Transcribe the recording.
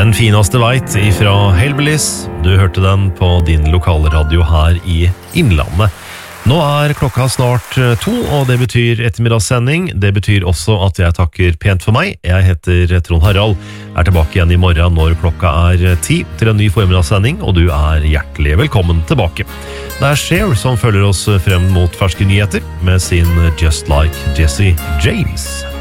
Den finaste veit ifra Hellbillies. Du hørte den på din lokale radio her i Innlandet. Nå klokka snart 2, og det betyr ettermiddagssending. Det betyr også at jeg takker pent for meg. Jeg heter Trond Harald. Tilbake igjen i morgen når klokka 10 til en ny formidagssending, og du hjertelig velkommen tilbake. Det Cher som følger oss frem mot ferske nyheter med sin Just Like Jesse James.